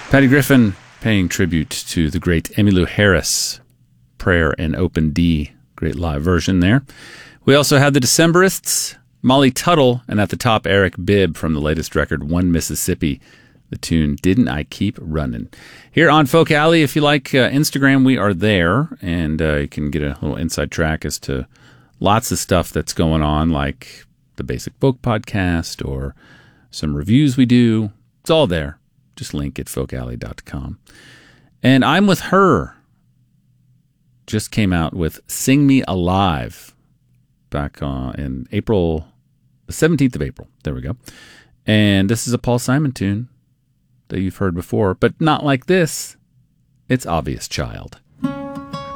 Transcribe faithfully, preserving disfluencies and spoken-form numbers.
Patty Griffin paying tribute to the great Emmylou Harris, Prayer in Open D. Great live version there. We also had the Decemberists, Molly Tuttle, and at the top, Eric Bibb from the latest record, One Mississippi. The tune, Didn't I Keep Running? Here on Folk Alley, if you like uh, Instagram, we are there, and uh, you can get a little inside track as to lots of stuff that's going on, like the Basic Folk Podcast or some reviews we do. It's all there. Just link at folk alley dot com. And I'm With Her just came out with Sing Me Alive back uh, in April, the seventeenth of April. There we go. And this is a Paul Simon tune that you've heard before, but not like this. It's Obvious Child.